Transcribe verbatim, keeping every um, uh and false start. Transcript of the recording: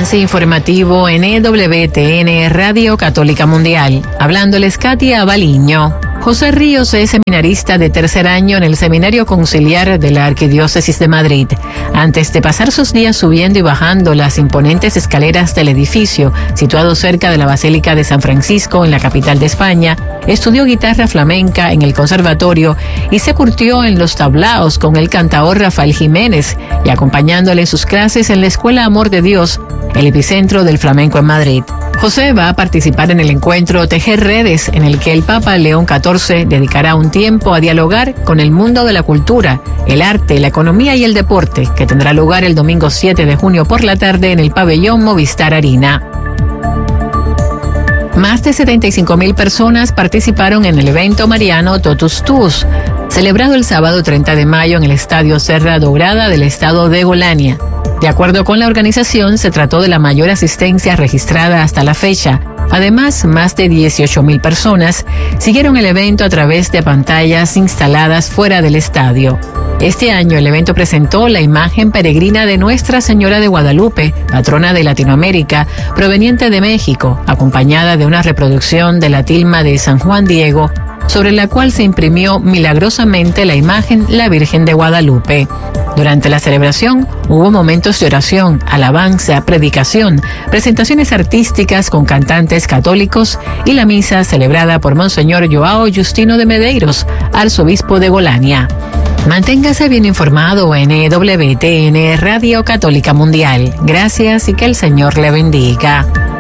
Avance informativo en E W T N Radio Católica Mundial. Hablándoles Katia Baliño. José Ríos es seminarista de tercer año en el Seminario Conciliar de la Arquidiócesis de Madrid. Antes de pasar sus días subiendo y bajando las imponentes escaleras del edificio, situado cerca de la Basílica de San Francisco en la capital de España, estudió guitarra flamenca en el conservatorio y se curtió en los tablaos con el cantaor Rafael Jiménez y acompañándole en sus clases en la Escuela Amor de Dios, el epicentro del flamenco en Madrid. José va a participar en el encuentro Tejer Redes, en el que el Papa León catorce dedicará un tiempo a dialogar con el mundo de la cultura, el arte, la economía y el deporte, que tendrá lugar el domingo siete de junio por la tarde en el pabellón Movistar Arena. Más de setenta y cinco mil personas participaron en el evento mariano Totus Tuus, celebrado el sábado treinta de mayo en el Estadio Serra Dourada del estado de Golania. De acuerdo con la organización, se trató de la mayor asistencia registrada hasta la fecha. Además, más de dieciocho mil personas siguieron el evento a través de pantallas instaladas fuera del estadio. Este año el evento presentó la imagen peregrina de Nuestra Señora de Guadalupe, patrona de Latinoamérica, proveniente de México, acompañada de una reproducción de la tilma de San Juan Diego, sobre la cual se imprimió milagrosamente la imagen La Virgen de Guadalupe. Durante la celebración hubo momentos de oración, alabanza, predicación, presentaciones artísticas con cantantes católicos y la misa celebrada por Monseñor Joao Justino de Medeiros, arzobispo de Golania. Manténgase bien informado en E W T N Radio Católica Mundial. Gracias y que el Señor le bendiga.